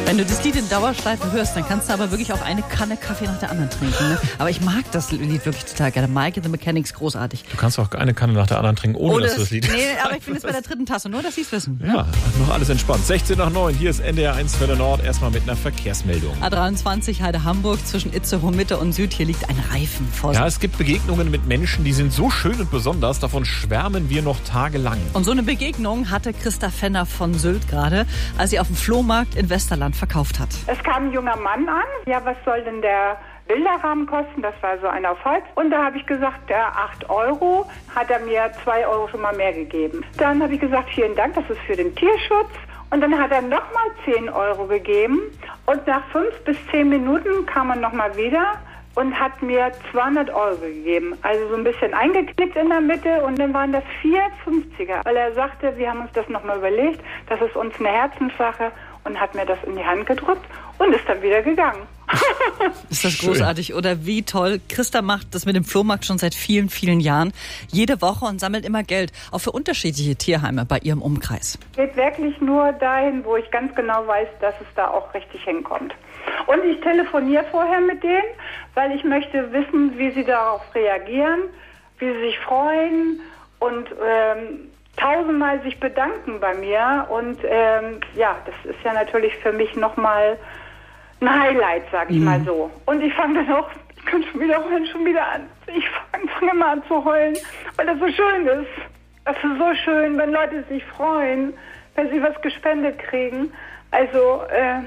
Wenn du das Lied in Dauerschleife hörst, dann kannst du aber wirklich auch eine Kanne Kaffee nach der anderen trinken. Ne? Aber ich mag das Lied wirklich total gerne. Mike and the Mechanics, großartig. Du kannst auch eine Kanne nach der anderen trinken, ohne dass du das Lied... Nee, aber ich bin jetzt bei der dritten Tasse, nur dass sie es wissen. Ja, noch alles entspannt. 16 nach 9, hier ist NDR 1 Welle Nord. Erstmal mit einer Verkehrsmeldung. A23 Heide-Hamburg zwischen Itzehoe Mitte und Süd. Hier liegt ein Reifen. Vorsicht. Ja, es gibt Begegnungen mit Menschen, die sind so schön und besonders. Davon schwärmen wir noch tagelang. Und so eine Begegnung hatte Christa Fenner von Sylt gerade, als sie auf dem Flohmarkt in Westerland verkauft hat. Es kam ein junger Mann an. Ja, was soll denn der Bilderrahmen kosten? Das war so einer auf Holz. Und da habe ich gesagt, 8 Euro. Hat er mir 2 Euro schon mal mehr gegeben. Dann habe ich gesagt, vielen Dank, das ist für den Tierschutz. Und dann hat er nochmal 10 Euro gegeben. Und nach 5 bis 10 Minuten kam er nochmal wieder und hat mir 200 Euro gegeben. Also so ein bisschen eingeknickt in der Mitte und dann waren das 4 50er. Weil er sagte, wir haben uns das nochmal überlegt, das ist uns eine Herzenssache und hat mir das in die Hand gedrückt und ist dann wieder gegangen. Ist das großartig, oder wie toll. Christa macht das mit dem Flohmarkt schon seit vielen, vielen Jahren. Jede Woche und sammelt immer Geld, auch für unterschiedliche Tierheime bei ihrem Umkreis. Geht wirklich nur dahin, wo ich ganz genau weiß, dass es da auch richtig hinkommt. Und ich telefoniere vorher mit denen, weil ich möchte wissen, wie sie darauf reagieren, wie sie sich freuen und tausendmal sich bedanken bei mir. Und ja, das ist ja natürlich für mich nochmal ein Highlight, sag ich mal so. Und ich fange dann auch, ich kann schon wieder an. Ich fange immer an zu heulen, weil das so schön ist. Das ist so schön, wenn Leute sich freuen, wenn sie was gespendet kriegen. Also,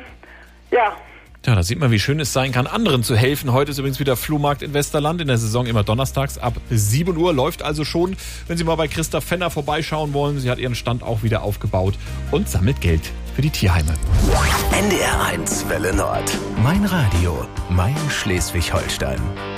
ja. Ja, da sieht man, wie schön es sein kann, anderen zu helfen. Heute ist übrigens wieder Flohmarkt in Westerland. In der Saison immer donnerstags ab 7 Uhr. Läuft also schon, wenn Sie mal bei Christa Fenner vorbeischauen wollen. Sie hat ihren Stand auch wieder aufgebaut und sammelt Geld für die Tierheime. NDR 1 Welle Nord. Mein Radio. Mein Schleswig-Holstein.